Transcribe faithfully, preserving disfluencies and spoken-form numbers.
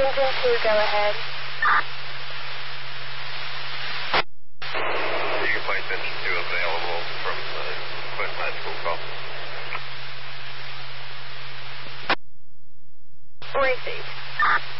Engine two, go ahead. You can place engine two available from the Quest Med School call. Received.